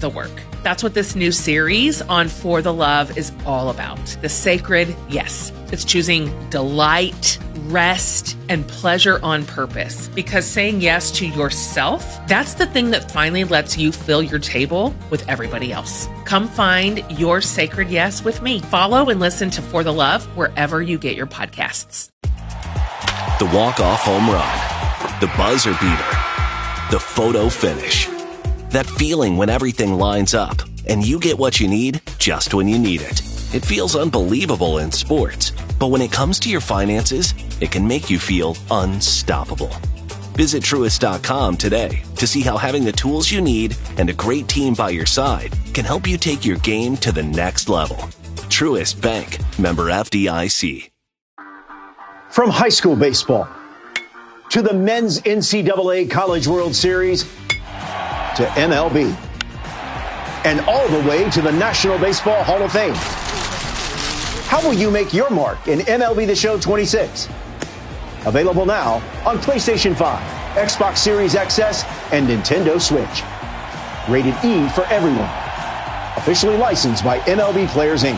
the work. That's what this new series on For the Love is all about. The sacred yes. It's choosing delight, rest, and pleasure on purpose. Because saying yes to yourself, that's the thing that finally lets you fill your table with everybody else. Come find your sacred yes with me. Follow and listen to For the Love wherever you get your podcasts. The walk-off home run, the buzzer beater, the photo finish. That feeling when everything lines up and you get what you need just when you need it. It feels unbelievable in sports, but when it comes to your finances, it can make you feel unstoppable. Visit Truist.com today to see how having the tools you need and a great team by your side can help you take your game to the next level. Truist Bank, member FDIC. From high school baseball to the men's NCAA College World Series to MLB and all the way to the National Baseball Hall of Fame. How will you make your mark in MLB The Show 26? Available now on PlayStation 5, Xbox Series XS, and Nintendo Switch. Rated E for everyone. Officially licensed by MLB Players, Inc.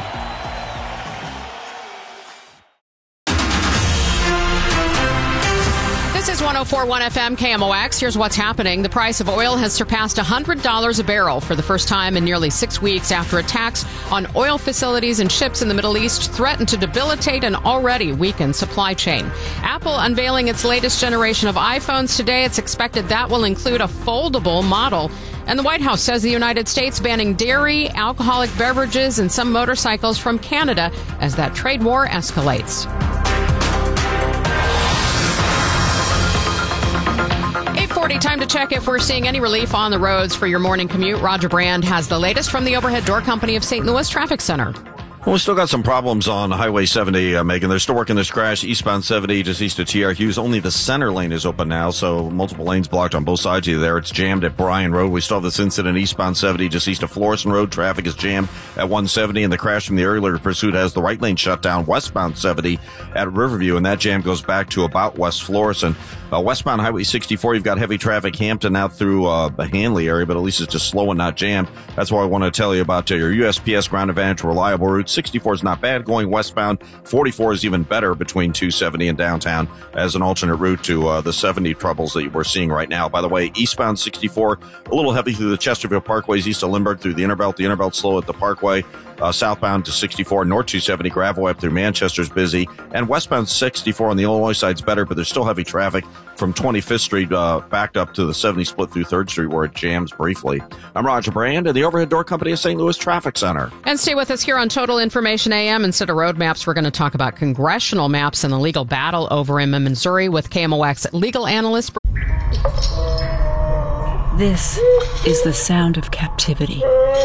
This is 104.1 FM KMOX. Here's what's happening. The price of oil has surpassed $100 a barrel for the first time in nearly 6 weeks after attacks on oil facilities and ships in the Middle East threatened to debilitate an already weakened supply chain. Apple unveiling its latest generation of iPhones today. It's expected that will include a foldable model. And the White House says the United States banning dairy, alcoholic beverages, and some motorcycles from Canada as that trade war escalates. 8:40, time to check if we're seeing any relief on the roads for your morning commute. Roger Brand has the latest from the Overhead Door Company of St. Louis Traffic Center. Well, we still got some problems on Highway 70, Megan. They're still working this crash eastbound 70 just east of T.R. Hughes. Only the center lane is open now, so multiple lanes blocked on both sides of you there. It's jammed at Bryan Road. We still have this incident eastbound 70 just east of Florissant Road. Traffic is jammed at 170, and the crash from the earlier pursuit has the right lane shut down westbound 70 at Riverview, and that jam goes back to about West Florissant. Westbound Highway 64, you've got heavy traffic Hampton out through the Hanley area, but at least it's just slow and not jammed. That's why I want to tell you about your USPS Ground Advantage reliable route. 64 is not bad going westbound. 44 is even better between 270 and downtown as an alternate route to the 70 troubles that we're seeing right now. By the way, eastbound 64, a little heavy through the Chesterfield Parkways east of Lindbergh through the Interbelt. The Interbelt slow at the Parkway. Southbound to 64, north 270, gravel up through Manchester's busy. And westbound 64 on the Illinois side's better, but there's still heavy traffic from 25th Street backed up to the 70 split through 3rd Street where it jams briefly. I'm Roger Brand, and the Overhead Door Company of St. Louis Traffic Center. And stay with us here on Total Information AM. Instead of road maps, we're going to talk about congressional maps and the legal battle over in Missouri with KMOX legal analyst. This is the sound of captivity.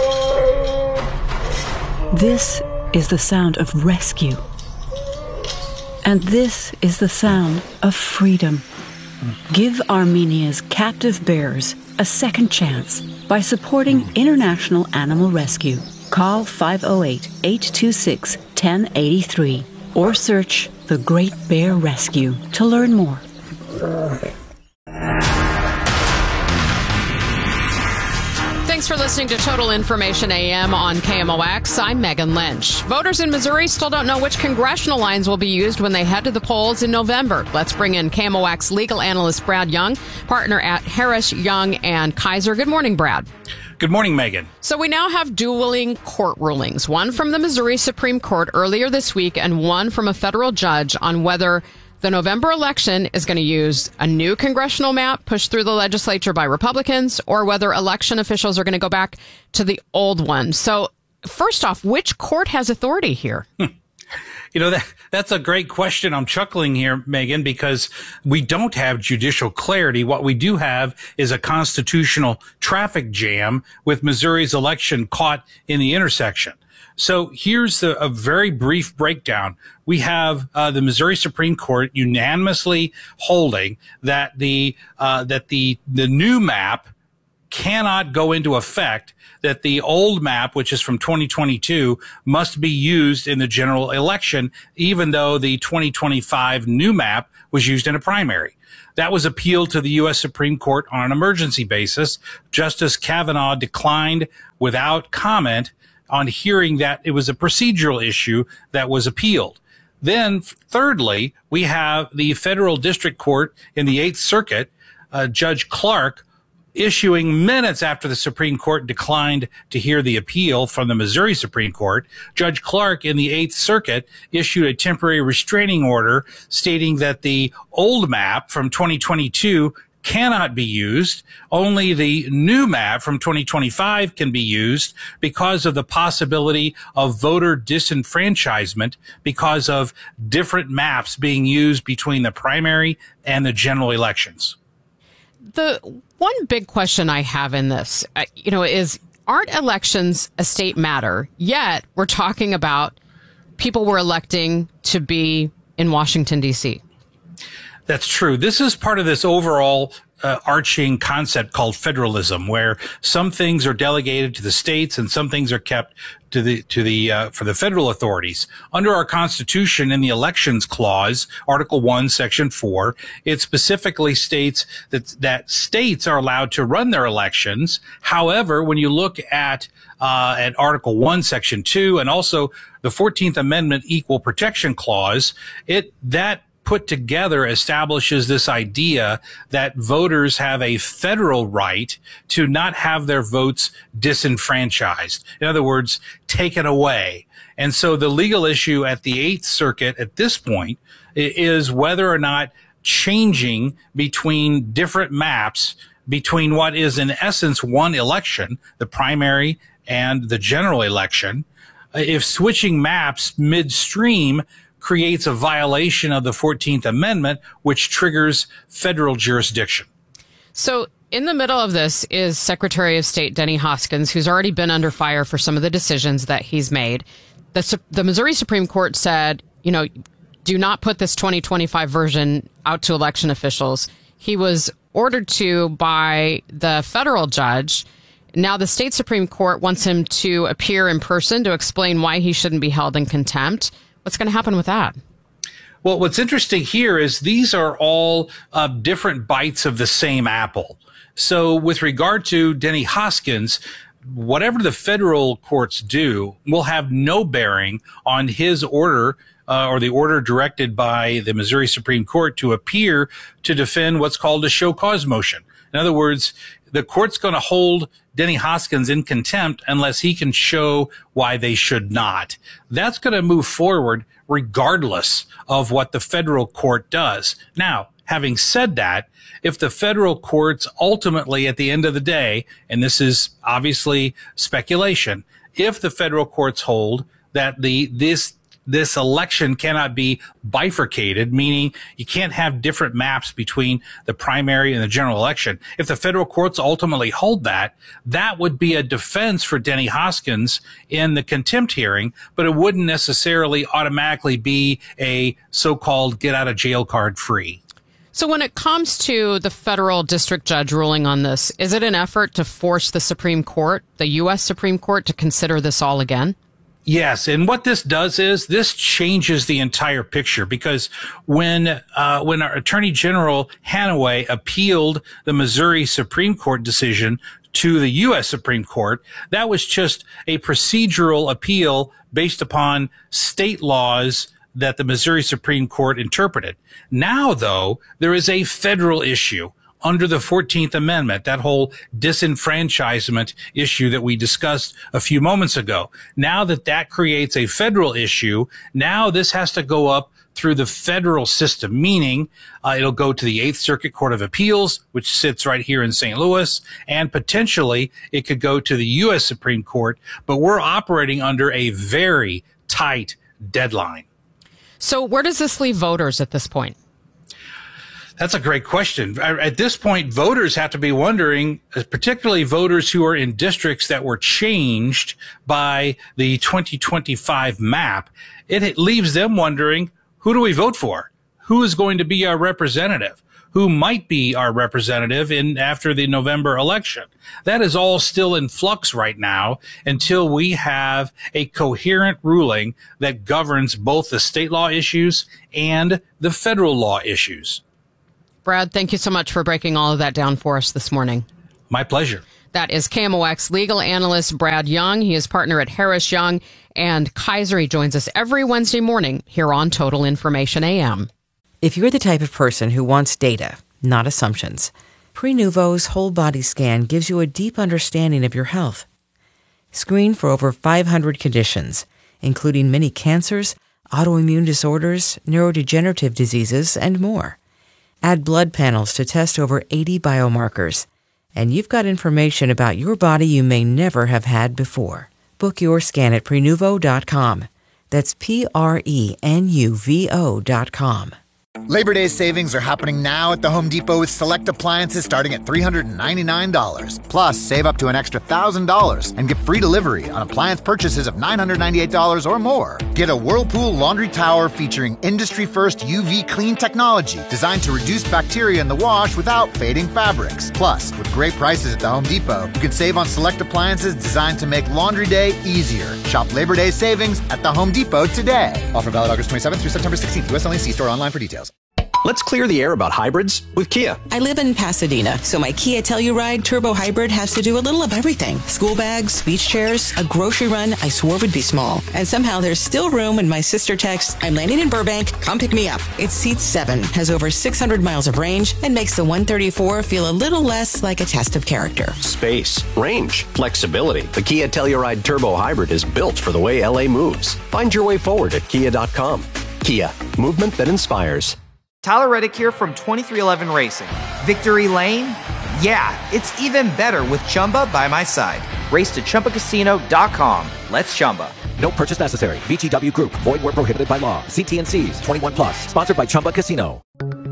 This is the sound of rescue. And this is the sound of freedom. Give Armenia's captive bears a second chance by supporting International Animal Rescue. Call 508-826-1083 or search The Great Bear Rescue to learn more. Thanks for listening to Total Information AM on KMOX. I'm Megan Lynch. Voters in Missouri still don't know which congressional lines will be used when they head to the polls in November. Let's bring in KMOX legal analyst Brad Young, partner at Harris, Young & Kaiser. Good morning, Brad. Good morning, Megan. So we now have dueling court rulings, one from the Missouri Supreme Court earlier this week and one from a federal judge on whether the November election is going to use a new congressional map pushed through the legislature by Republicans or whether election officials are going to go back to the old one. So first off, which court has authority here? You know, that's a great question. I'm chuckling here, Megan, because we don't have judicial clarity. What we do have is a constitutional traffic jam with Missouri's election caught in the intersection. So here's a very brief breakdown. We have the Missouri Supreme Court unanimously holding that the new map cannot go into effect that the old map, which is from 2022, must be used in the general election, even though the 2025 new map was used in a primary. That was appealed to the U.S. Supreme Court on an emergency basis. Justice Kavanaugh declined without comment on hearing that it was a procedural issue that was appealed. Then, thirdly, we have the federal district court in the Eighth Circuit, Judge Clark, issuing minutes after the Supreme Court declined to hear the appeal from the Missouri Supreme Court. Judge Clark in the Eighth Circuit issued a temporary restraining order stating that the old map from 2022 cannot be used. Only the new map from 2025 can be used because of the possibility of voter disenfranchisement because of different maps being used between the primary and the general elections. The one big question I have in this, is aren't elections a state matter? Yet we're talking about people we're electing to be in Washington, D.C. That's true. This is part of this overall arching concept called federalism, where some things are delegated to the states and some things are kept for the federal authorities. Under our Constitution, in the Elections Clause, Article 1, Section 4, it specifically states that states are allowed to run their elections. However, when you look at Article 1, Section 2, and also the 14th Amendment Equal Protection Clause, that put together establishes this idea that voters have a federal right to not have their votes disenfranchised. In other words, taken away. And so the legal issue at the Eighth Circuit at this point is whether or not changing between different maps between what is in essence one election, the primary and the general election, if switching maps midstream creates a violation of the 14th Amendment, which triggers federal jurisdiction. So in the middle of this is Secretary of State Denny Hoskins, who's already been under fire for some of the decisions that he's made. The Missouri Supreme Court said, do not put this 2025 version out to election officials. He was ordered to by the federal judge. Now the state Supreme Court wants him to appear in person to explain why he shouldn't be held in contempt. What's going to happen with that? Well, what's interesting here is these are all different bites of the same apple. So with regard to Denny Hoskins, whatever the federal courts do will have no bearing on his order or the order directed by the Missouri Supreme Court to appear to defend what's called a show cause motion. In other words, the court's going to hold Denny Hoskins in contempt unless he can show why they should not. That's going to move forward regardless of what the federal court does. Now, having said that, if the federal courts ultimately at the end of the day, and this is obviously speculation, if the federal courts hold that this election cannot be bifurcated, meaning you can't have different maps between the primary and the general election. If the federal courts ultimately hold that, that would be a defense for Denny Hoskins in the contempt hearing, but it wouldn't necessarily automatically be a so-called get out of jail card free. So when it comes to the federal district judge ruling on this, is it an effort to force the Supreme Court, the U.S. Supreme Court, to consider this all again? Yes, and what this does is this changes the entire picture, because when our Attorney General Hanaway appealed the Missouri Supreme Court decision to the U.S. Supreme Court, that was just a procedural appeal based upon state laws that the Missouri Supreme Court interpreted. Now, though, there is a federal issue under the 14th Amendment, that whole disenfranchisement issue that we discussed a few moments ago. Now that creates a federal issue, now this has to go up through the federal system, meaning it'll go to the Eighth Circuit Court of Appeals, which sits right here in St. Louis, and potentially it could go to the U.S. Supreme Court, but we're operating under a very tight deadline. So where does this leave voters at this point? That's a great question. At this point, voters have to be wondering, particularly voters who are in districts that were changed by the 2025 map. It leaves them wondering, who do we vote for? Who is going to be our representative? who might be our representative after the November election. That is all still in flux right now until we have a coherent ruling that governs both the state law issues and the federal law issues. Brad, thank you so much for breaking all of that down for us this morning. My pleasure. That is KMOX legal analyst Brad Young. He is partner at Harris Young and Kaiser. He joins us every Wednesday morning here on Total Information AM. If you're the type of person who wants data, not assumptions, Prenuvo's whole body scan gives you a deep understanding of your health. Screen for over 500 conditions, including many cancers, autoimmune disorders, neurodegenerative diseases, and more. Add blood panels to test over 80 biomarkers. And you've got information about your body you may never have had before. Book your scan at Prenuvo.com. That's Prenuvo.com. Labor Day savings are happening now at the Home Depot with select appliances starting at $399. Plus, save up to an extra $1,000 and get free delivery on appliance purchases of $998 or more. Get a Whirlpool laundry tower featuring industry-first UV clean technology designed to reduce bacteria in the wash without fading fabrics. Plus, with great prices at the Home Depot, you can save on select appliances designed to make laundry day easier. Shop Labor Day savings at the Home Depot today. Offer valid August 27th through September 16th. U.S. only. See store online for details. Let's clear the air about hybrids with Kia. I live in Pasadena, so my Kia Telluride Turbo Hybrid has to do a little of everything. School bags, beach chairs, a grocery run I swore would be small. And somehow there's still room when my sister texts, I'm landing in Burbank, come pick me up. It seats 7, has over 600 miles of range, and makes the 134 feel a little less like a test of character. Space, range, flexibility. The Kia Telluride Turbo Hybrid is built for the way LA moves. Find your way forward at Kia.com. Kia, movement that inspires. Tyler Reddick here from 2311 Racing. Victory Lane? Yeah, it's even better with Chumba by my side. Race to ChumbaCasino.com. Let's Chumba. No purchase necessary. VGW Group. Void where prohibited by law. See T&Cs. 21 plus. Sponsored by Chumba Casino.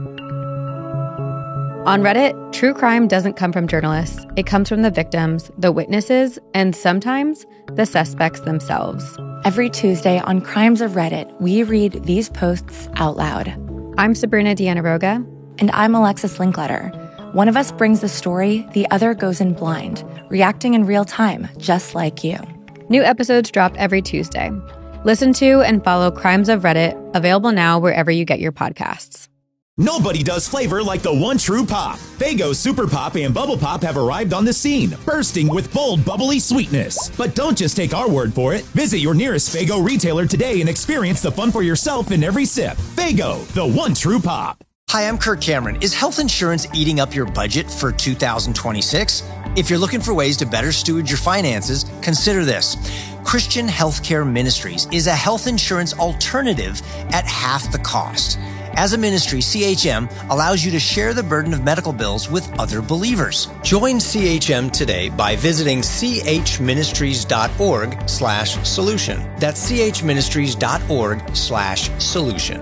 On Reddit, true crime doesn't come from journalists. It comes from the victims, the witnesses, and sometimes the suspects themselves. Every Tuesday on Crimes of Reddit, we read these posts out loud. I'm Sabrina Diana-Roga. And I'm Alexis Linkletter. One of us brings the story, the other goes in blind, reacting in real time, just like you. New episodes drop every Tuesday. Listen to and follow Crimes of Reddit, available now wherever you get your podcasts. Nobody does flavor like the one true pop. Faygo Super Pop and Bubble Pop have arrived on the scene, bursting with bold, bubbly sweetness. But don't just take our word for it. Visit your nearest Faygo retailer today and experience the fun for yourself in every sip. Faygo, the one true pop. Hi, I'm Kirk Cameron. Is health insurance eating up your budget for 2026? If you're looking for ways to better steward your finances, consider this. Christian Healthcare Ministries is a health insurance alternative at half the cost. As a ministry, CHM allows you to share the burden of medical bills with other believers. Join CHM today by visiting chministries.org/solution. That's chministries.org/solution.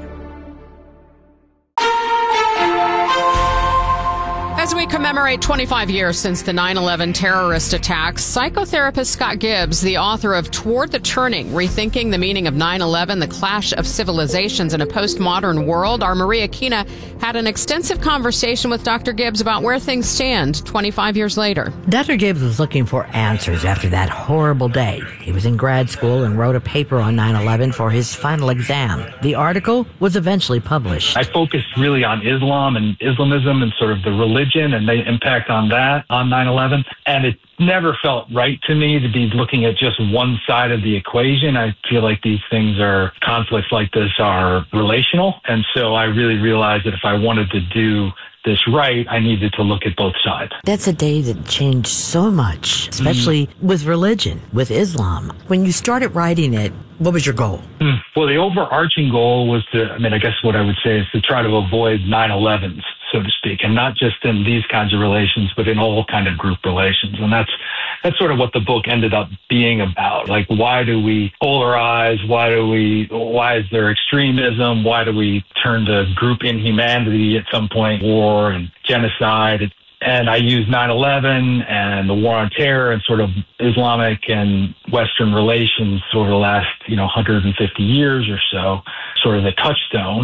As we commemorate 25 years since the 9/11 terrorist attacks, psychotherapist Scott Gibbs, the author of Toward the Turning, Rethinking the Meaning of 9/11, The Clash of Civilizations in a Postmodern World, our Maria Kina had an extensive conversation with Dr. Gibbs about where things stand 25 years later. Dr. Gibbs was looking for answers after that horrible day. He was in grad school and wrote a paper on 9/11 for his final exam. The article was eventually published. I focused really on Islam and Islamism and sort of the religion and the impact on that on 9/11. And it never felt right to me to be looking at just one side of the equation. I feel like these things conflicts like this are relational. And so I really realized that if I wanted to do this right, I needed to look at both sides. That's a day that changed so much, especially with religion, with Islam. When you started writing it, what was your goal? Well, the overarching goal was I guess what I would say is to try to avoid 9/11s, so to speak, and not just in these kinds of relations, but in all kind of group relations. And that's sort of what the book ended up being about. Like, why do we polarize? Why is there extremism? Why do we turn to group inhumanity at some point, war and genocide? And I use 9/11 and the war on terror and sort of Islamic and Western relations over the last, 150 years or so, sort of the touchstone.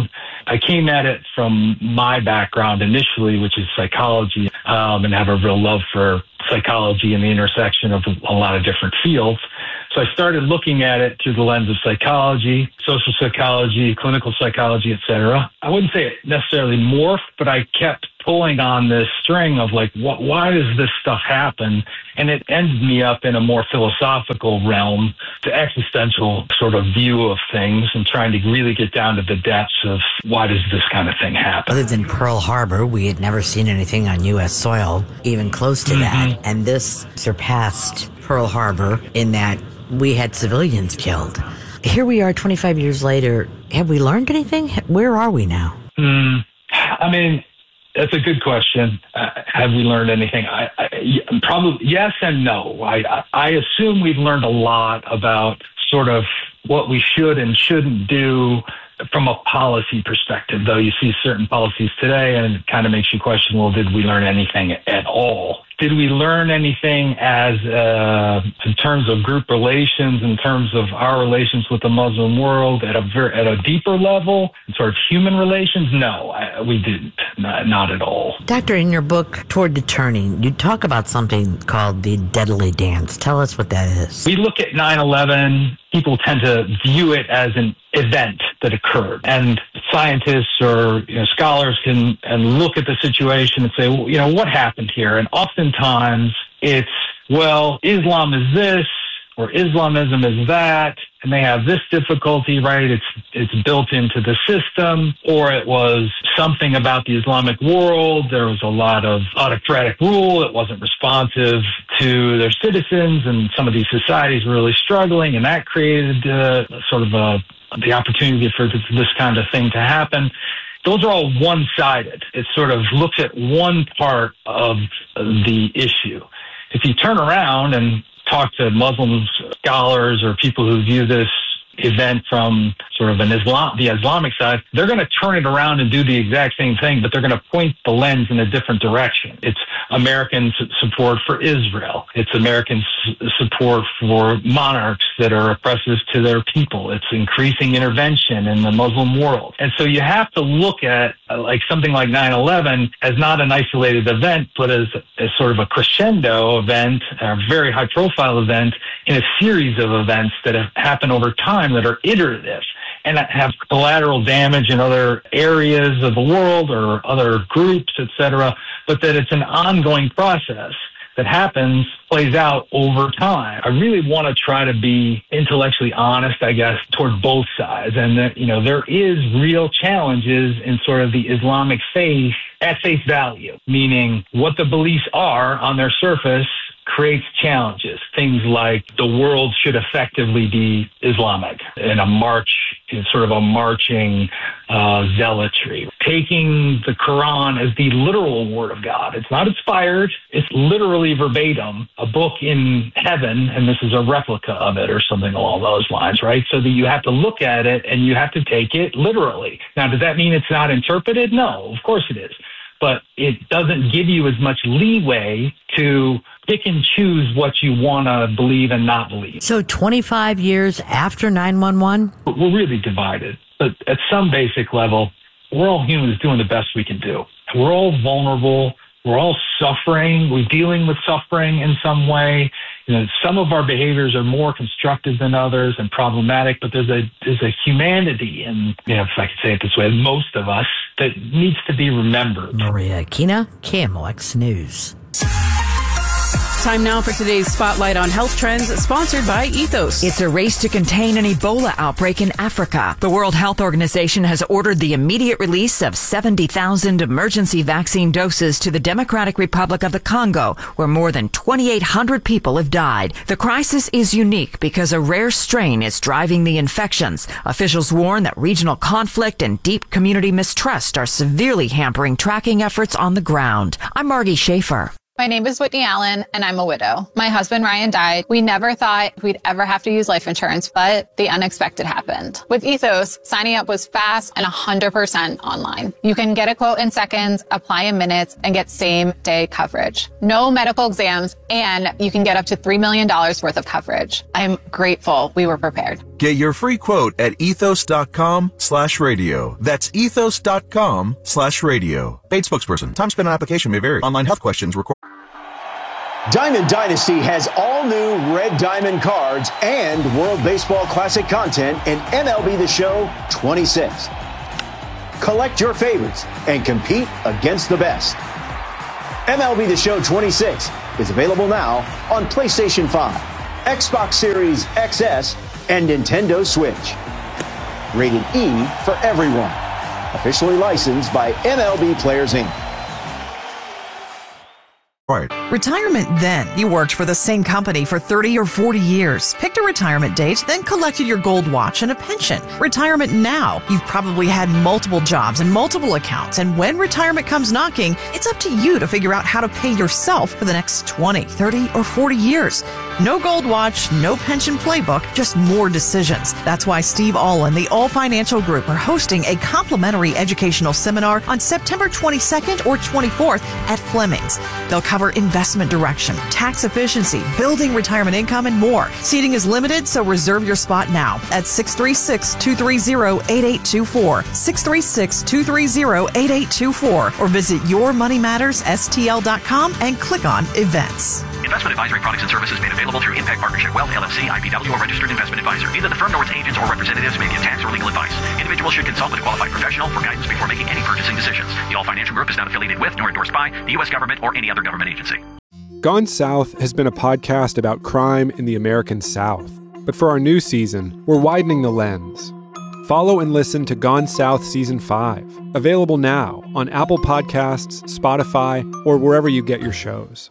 I came at it from my background initially, which is psychology, and have a real love for psychology and the intersection of a lot of different fields. So I started looking at it through the lens of psychology, social psychology, clinical psychology, et cetera. I wouldn't say it necessarily morphed, but I kept pulling on this string of like, why does this stuff happen? And it ended me up in a more philosophical realm, the existential sort of view of things, and trying to really get down to the depths of why does this kind of thing happen. Other than Pearl Harbor, we had never seen anything on U.S. soil even close to that. And this surpassed Pearl Harbor in that we had civilians killed. Here we are 25 years later. Have we learned anything? Where are we now? I mean, that's a good question. Have we learned anything? Probably yes and no. I assume we've learned a lot about sort of what we should and shouldn't do from a policy perspective, though you see certain policies today and it kind of makes you question, well, did we learn anything at all? Did we learn anything as in terms of group relations, in terms of our relations with the Muslim world at a deeper level, sort of human relations? No, we didn't. Not at all. Doctor, in your book, Toward the Turning, you talk about something called the Deadly Dance. Tell us what that is. We look at 9/11. People tend to view it as an event that occurred, and scientists or scholars can look at the situation and say, well, what happened here? And oftentimes it's, well, Islam is this or Islamism is that, and they have this difficulty, right? It's built into the system, or it was something about the Islamic world. There was a lot of autocratic rule. It wasn't responsive to their citizens, and some of these societies were really struggling, and that created the opportunity for this kind of thing to happen. Those are all one-sided. It sort of looks at one part of the issue. If you turn around and talk to Muslim scholars or people who view this event from sort of the Islamic side, they're going to turn it around and do the exact same thing, but they're going to point the lens in a different direction. It's American support for Israel. It's American support for monarchs that are oppressive to their people. It's increasing intervention in the Muslim world. And so you have to look at like something like 9/11 as not an isolated event, but as sort of a crescendo event, a very high profile event in a series of events that have happened over time that are iterative and that have collateral damage in other areas of the world or other groups, et cetera, but that it's an ongoing process that happens, plays out over time. I really want to try to be intellectually honest, I guess, toward both sides. And that, there is real challenges in sort of the Islamic faith at face value, meaning what the beliefs are on their surface creates challenges. Things like the world should effectively be Islamic in a marching zealotry. Taking the Quran as the literal word of God. It's not inspired. It's literally verbatim, a book in heaven, and this is a replica of it or something along those lines, right? So that you have to look at it and you have to take it literally. Now, does that mean it's not interpreted? No, of course it is. But it doesn't give you as much leeway to pick and choose what you want to believe and not believe. So 25 years after 9/11? We're really divided. But at some basic level, we're all humans doing the best we can do. We're all vulnerable. We're all suffering. We're dealing with suffering in some way. Some of our behaviors are more constructive than others and problematic, but there's a humanity in, if I could say it this way, most of us that needs to be remembered. Maria Aquina, KMOX News. Time now for today's Spotlight on Health Trends, sponsored by Ethos. It's a race to contain an Ebola outbreak in Africa. The World Health Organization has ordered the immediate release of 70,000 emergency vaccine doses to the Democratic Republic of the Congo, where more than 2,800 people have died. The crisis is unique because a rare strain is driving the infections. Officials warn that regional conflict and deep community mistrust are severely hampering tracking efforts on the ground. I'm Margie Schaefer. My name is Whitney Allen, and I'm a widow. My husband, Ryan, died. We never thought we'd ever have to use life insurance, but the unexpected happened. With Ethos, signing up was fast and 100% online. You can get a quote in seconds, apply in minutes, and get same-day coverage. No medical exams, and you can get up to $3 million worth of coverage. I'm grateful we were prepared. Get your free quote at ethos.com/radio. That's ethos.com/radio. Paid spokesperson. Time spent on application may vary. Online health questions required. Diamond Dynasty has all new Red Diamond cards and World Baseball Classic content in MLB The Show 26. Collect your favorites and compete against the best. MLB The Show 26 is available now on PlayStation 5, Xbox Series XS, and Nintendo Switch. Rated E for everyone. Officially licensed by MLB Players, Inc. Right. Retirement then. You worked for the same company for 30 or 40 years, picked a retirement date, then collected your gold watch and a pension. Retirement now. You've probably had multiple jobs and multiple accounts, and when retirement comes knocking, it's up to you to figure out how to pay yourself for the next 20, 30, or 40 years. No gold watch, no pension playbook, just more decisions. That's why Steve All and the All Financial Group are hosting a complimentary educational seminar on September 22nd or 24th at Fleming's. They'll cover investment direction, tax efficiency, building retirement income, and more. Seating is limited, so reserve your spot now at 636-230-8824, 636-230-8824, or visit yourmoneymattersstl.com and click on events. Investment advisory products and services made available through Impact Partnership Wealth, LLC, IPW, or registered investment advisor. Neither the firm nor its agents or representatives may give tax or legal advice. Individuals should consult with a qualified professional for guidance before making any purchasing decisions. The All Financial Group is not affiliated with nor endorsed by the U.S. government or any other government agency. Gone South has been a podcast about crime in the American South. But for our new season, we're widening the lens. Follow and listen to Gone South Season 5, available now on Apple Podcasts, Spotify, or wherever you get your shows.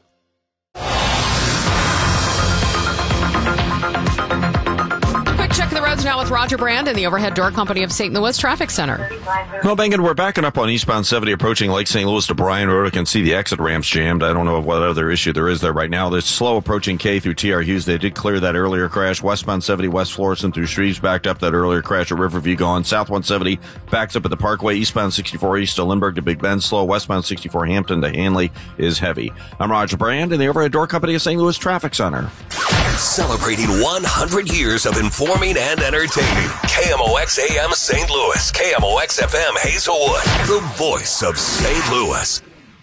Check the roads now with Roger Brand and the Overhead Door Company of St. Louis Traffic Center. Well, Bangin, we're backing up on eastbound 70 approaching Lake St. Louis to Bryan Road. I can see the exit ramps jammed. I don't know what other issue there is there right now. There's slow approaching K through TR Hughes. They did clear that earlier crash. Westbound 70 West Florissant through Shreves backed up. That earlier crash at Riverview gone. South 170 backs up at the Parkway. Eastbound 64 east to Lindbergh to Big Bend slow. Westbound 64 Hampton to Hanley is heavy. I'm Roger Brand and the Overhead Door Company of St. Louis Traffic Center. Celebrating 100 years of informing and entertaining. KMOX AM St. Louis, KMOX FM Hazelwood, the voice of St. Louis.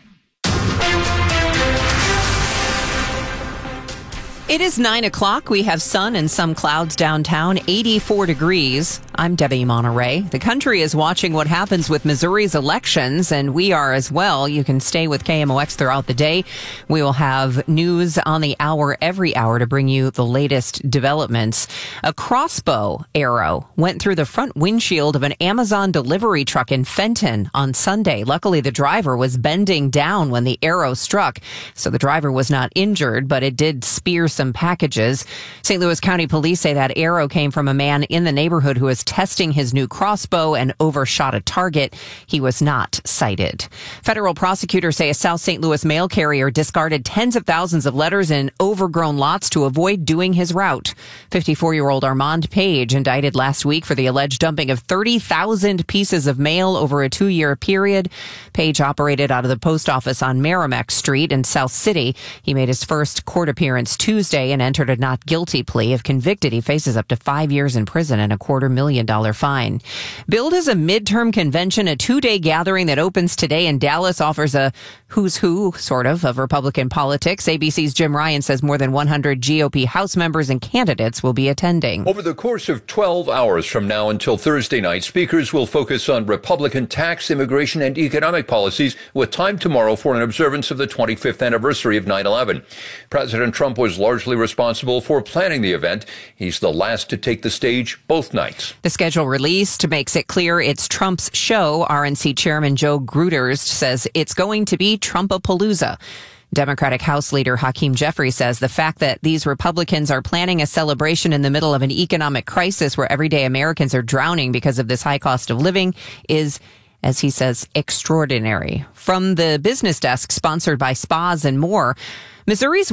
It is 9 o'clock. We have sun and some clouds downtown, 84 degrees. I'm Debbie Monterey. The country is watching what happens with Missouri's elections, and we are as well. You can stay with KMOX throughout the day. We will have news on the hour, every hour, to bring you the latest developments. A crossbow arrow went through the front windshield of an Amazon delivery truck in Fenton on Sunday. Luckily, the driver was bending down when the arrow struck, so the driver was not injured, but it did spear some packages. St. Louis County Police say that arrow came from a man in the neighborhood who was testing his new crossbow and overshot a target. He was not cited. Federal prosecutors say a South St. Louis mail carrier discarded tens of thousands of letters in overgrown lots to avoid doing his route. 54-year-old Armand Page, indicted last week for the alleged dumping of 30,000 pieces of mail over a 2-year period. Page operated out of the post office on Merrimack Street in South City. He made his first court appearance Tuesday and entered a not guilty plea. If convicted, he faces up to 5 years in prison and a $250,000 fine. Billed as a midterm convention, a 2-day gathering that opens today in Dallas offers a who's who, sort of Republican politics. ABC's Jim Ryan says more than 100 GOP House members and candidates will be attending. Over the course of 12 hours from now until Thursday night, speakers will focus on Republican tax, immigration, and economic policies, with time tomorrow for an observance of the 25th anniversary of 9/11. President Trump was largely responsible for planning the event. He's the last to take the stage both nights. The schedule released makes it clear it's Trump's show. RNC Chairman Joe Gruters says it's going to be Trumpapalooza. Democratic House Leader Hakeem Jeffries says the fact that these Republicans are planning a celebration in the middle of an economic crisis where everyday Americans are drowning because of this high cost of living is, as he says, extraordinary. From the business desk sponsored by Spas and More, Missouri's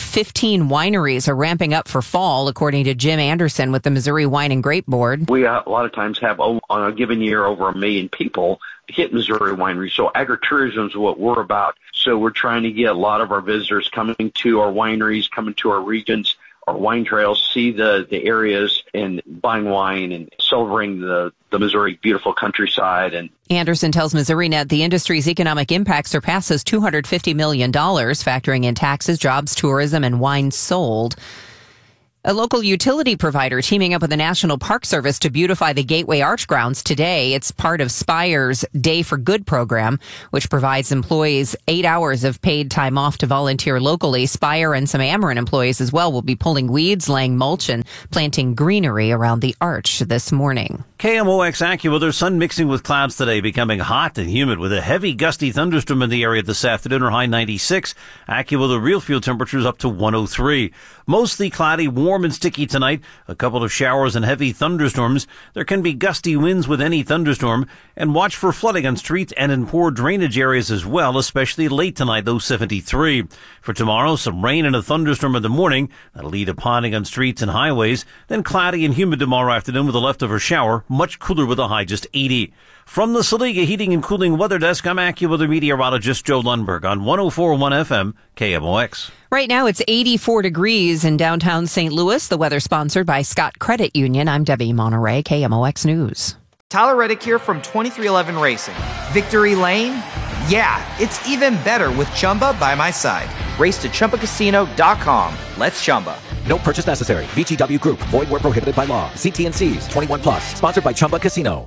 115 wineries are ramping up for fall, according to Jim Anderson with the Missouri Wine and Grape Board. We a lot of times have, on a given year, over 1 million people hit Missouri wineries. So agritourism is what we're about. So we're trying to get a lot of our visitors coming to our wineries, coming to our regions, our wine trails, see the areas, and buying wine and celebrating the Missouri beautiful countryside. And Anderson tells MissouriNet the industry's economic impact surpasses $250 million, factoring in taxes, jobs, tourism, and wine sold. A local utility provider teaming up with the National Park Service to beautify the Gateway Arch grounds today. It's part of Spire's Day for Good program, which provides employees 8 hours of paid time off to volunteer locally. Spire and some Ameren employees as well will be pulling weeds, laying mulch, and planting greenery around the arch this morning. KMOX AccuWeather, sun mixing with clouds today, becoming hot and humid with a heavy gusty thunderstorm in the area this afternoon, or high 96. AccuWeather real fuel temperatures up to 103. Mostly cloudy, warm and sticky tonight. A couple of showers and heavy thunderstorms. There can be gusty winds with any thunderstorm. And watch for flooding on streets and in poor drainage areas as well, especially late tonight, low 73. For tomorrow, some rain and a thunderstorm in the morning. That'll lead to ponding on streets and highways. Then cloudy and humid tomorrow afternoon with a leftover shower. Much cooler with a high just 80. From the Saliga Heating and Cooling Weather Desk, I'm AccuWeather meteorologist Joe Lundberg on 104.1 FM KMOX. Right now it's 84 degrees in downtown St. Louis. The weather sponsored by Scott Credit Union. I'm Debbie Monterey, KMOX News. Tyler Reddick here from 2311 Racing. Victory Lane? Yeah, it's even better with Chumba by my side. Race to ChumbaCasino.com. Let's Chumba. No purchase necessary. VGW Group. Void where prohibited by law. See T&Cs. 21 plus. Sponsored by Chumba Casino.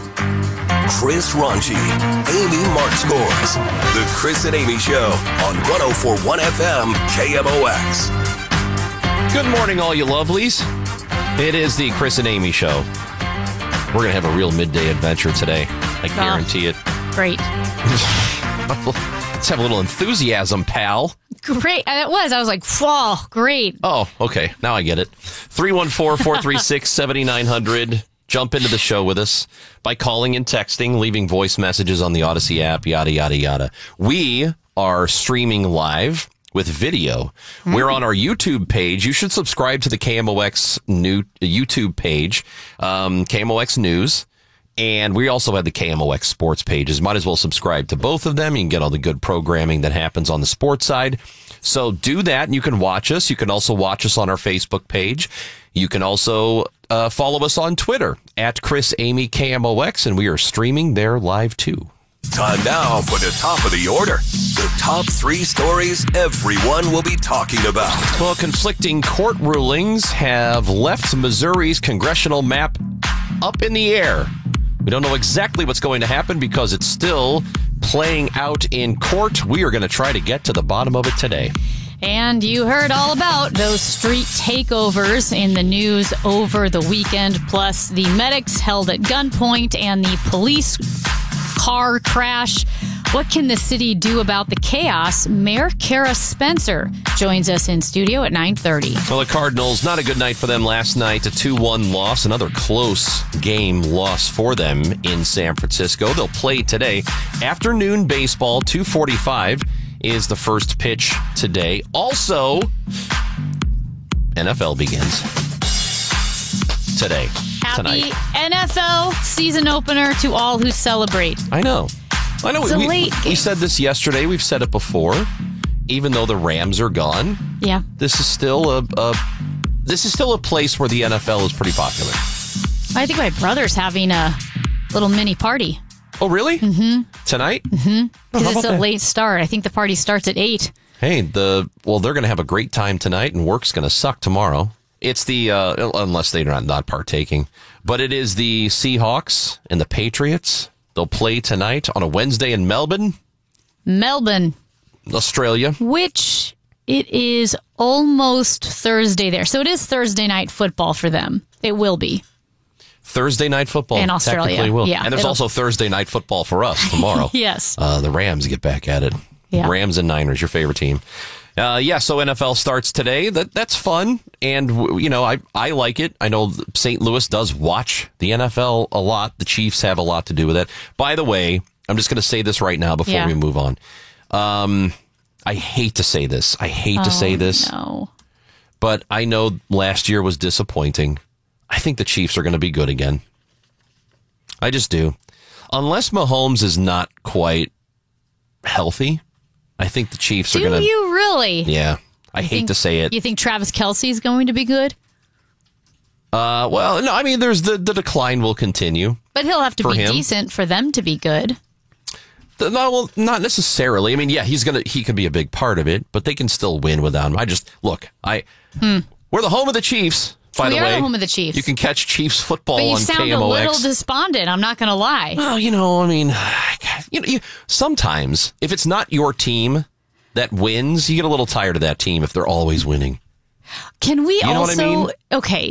Chris Ronchi, Amy Markscores. The Chris and Amy Show on 104.1 FM KMOX. Good morning, all you lovelies. It is the Chris and Amy Show. We're going to have a real midday adventure today. I guarantee it. Great. Let's have a little enthusiasm, pal. Great. It was. I was like, fall. Great. Oh, okay. Now I get it. 314-436-7900. Jump into the show with us by calling and texting, leaving voice messages on the Odyssey app, yada, yada, yada. We are streaming live with video. We're on our YouTube page. You should subscribe to the KMOX new YouTube page, KMOX News. And we also have the KMOX Sports pages. Might as well subscribe to both of them. You can get all the good programming that happens on the sports side. So do that, and you can watch us. You can also watch us on our Facebook page. You can also follow us on Twitter at Chris Amy KMOX, and we are streaming there live too. Time now for the top of the order. The top 3 stories everyone will be talking about. Well, conflicting court rulings have left Missouri's congressional map up in the air. We don't know exactly what's going to happen because it's still playing out in court. We are going to try to get to the bottom of it today. And you heard all about those street takeovers in the news over the weekend, plus the medics held at gunpoint and the police car crash. What can the city do about the chaos? Mayor Kara Spencer joins us in studio at 9:30. Well, the Cardinals, not a good night for them last night. A 2-1 loss, another close game loss for them in San Francisco. They'll play today. Afternoon baseball, 2:45 is the first pitch today. Also, NFL begins today. Happy NFL season opener to all who celebrate. I know. It's a late game. We said this yesterday. We've said it before. Even though the Rams are gone, yeah, this is still a place where the NFL is pretty popular. I think my brother's having a little mini party. Oh, really? Mm-hmm. Tonight? Mm-hmm. Because it's a late start. I think the party starts at 8. Hey, they're going to have a great time tonight, and work's going to suck tomorrow. It's the unless they're not partaking, but it is the Seahawks and the Patriots. They'll play tonight on a Wednesday in Melbourne, Australia. Which it is almost Thursday there, so it is Thursday night football for them. It will be. Thursday night football in Australia. Technically will. Yeah, and there's also Thursday night football for us tomorrow. Yes. The Rams get back at it. Yeah. Rams and Niners, your favorite team. So NFL starts today. That's fun. And, I like it. I know St. Louis does watch the NFL a lot. The Chiefs have a lot to do with it. By the way, I'm just going to say this right now before we move on. I hate to say this. No. But I know last year was disappointing. I think the Chiefs are going to be good again. I just do. Unless Mahomes is not quite healthy, I think the Chiefs are going to... Do you really? Yeah. I hate to say it. You think Travis Kelce's going to be good? Well, no, I mean, there's the decline will continue. But he'll have to be him. decent for them to be good. No, well, not necessarily. I mean, yeah, he can be a big part of it, but they can still win without him. We're the home of the Chiefs. By the way, we are the home of the Chiefs. You can catch Chiefs football but you on sound KMOX. a little despondent. I'm not going to lie. Well, sometimes if it's not your team that wins, you get a little tired of that team if they're always winning. Can we know also? what I mean? Okay,